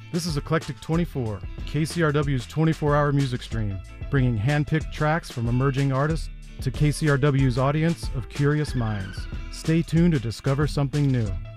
This is Eclectic 24, KCRW's 24-hour music stream, bringing hand-picked tracks from emerging artists to KCRW's audience of curious minds. Stay tuned to discover something new.